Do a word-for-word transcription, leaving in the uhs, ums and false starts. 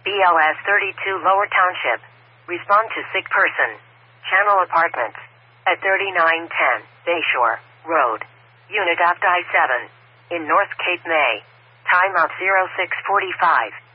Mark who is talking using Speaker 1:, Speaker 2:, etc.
Speaker 1: B L S thirty-two Lower Township. Respond to sick person. Channel Apartments. At thirty-nine ten Bayshore Road. Unit F D I seven. In North Cape May. Time of zero six forty-five.